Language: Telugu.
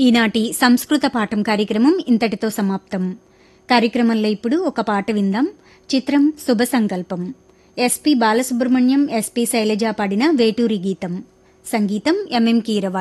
ఈనాటి సంస్కృత పాఠం కార్యక్రమం ఇంతటితో సమాప్తం. కార్యక్రమంలో ఇప్పుడు ఒక పాట విందాం. చిత్రం శుభ సంకల్పం. ఎస్పి బాలసుబ్రహ్మణ్యం, ఎస్పి శైలజ పాడిన వేటూరి గీతం. సంగీతం ఎంఎం కీరవాణి.